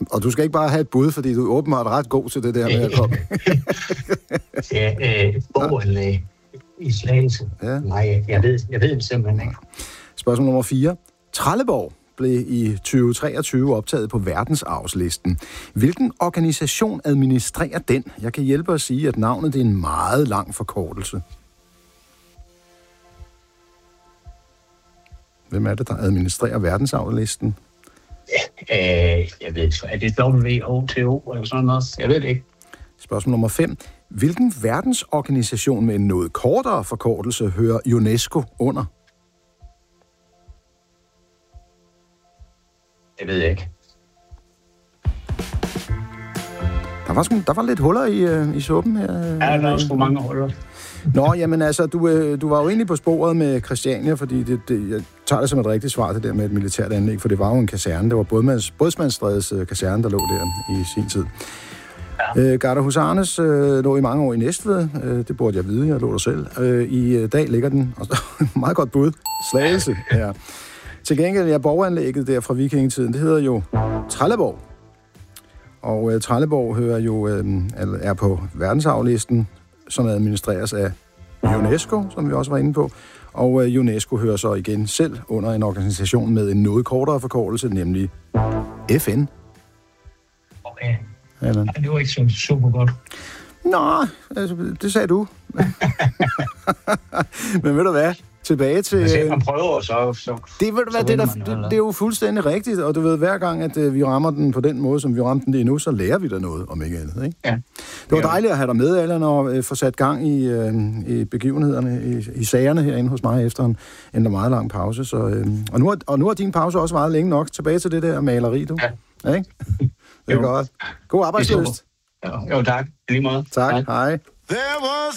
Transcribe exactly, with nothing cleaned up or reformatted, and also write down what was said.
Og du skal ikke bare have et bud, fordi du er åbenbart ret god til det der med at komme. ja, øh, bogen i Slagelse. Ja. Nej, jeg ved, jeg ved det simpelthen ikke. Spørgsmål nummer fire. Trelleborg blev i tyve treogtyve optaget på verdensarvslisten. Hvilken organisation administrerer den? Jeg kan hjælpe at sige, at navnet det er en meget lang forkortelse. Hvem er det, der administrerer verdensarvslisten? Ja, øh, jeg ved ikke. Er det W O T O eller sådan noget? Jeg ved det ikke. Spørgsmål nummer fem. Hvilken verdensorganisation med en noget kortere forkortelse hører UNESCO under? Det ved jeg ikke. Der var, sgu, der var lidt huller i, øh, i suppen her. Ja, der var sgu mange huller. Nå, jamen altså, du, øh, du var jo egentlig på sporet med Christiania, fordi det, det, jeg tager det som et rigtigt svar, det der med et militært anlæg, for det var jo en kaserne. Det var Bådsmands, Bådsmandsstrædes øh, kaserne, der lå der i sin tid. Ja. Øh, Gardehusarnes øh, lå i mange år i Næstved. Øh, det burde jeg vide, jeg lå der selv. Øh, I øh, dag ligger den, og meget godt bud, Slagelse. Ja. Til gengæld er borganlægget der fra vikingetiden, det hedder jo Trelleborg. Og øh, Trelleborg hører jo, øh, er på verdensarvlisten, som administreres af UNESCO, som vi også var inde på. Og øh, UNESCO hører så igen selv under en organisation med en noget kortere forkortelse, nemlig F N. Okay. Eller? Ja, det var ikke så super godt. Nå, altså, det sagde du. Men ved du hvad? Tilbage til... Hvis man prøver, så... så det, ved du hvad, det, der, det, det er jo fuldstændig rigtigt, og du ved, hver gang, at uh, vi rammer den på den måde, som vi ramte den lige nu, så lærer vi der noget, om ikke andet, ikke? Ja. Det var dejligt at have dig med, Allan, og uh, få sat gang i, uh, i begivenhederne, i, i sagerne herinde hos mig, efter en, en meget lang pause. Så, uh, og, nu er, og nu har din pause også varet længe nok. Tilbage til det der maleri, du. Ja. Ikke? Det er godt. God arbejdslyst. Jo, jo, tak. Lige måde. Tak, hej. hej.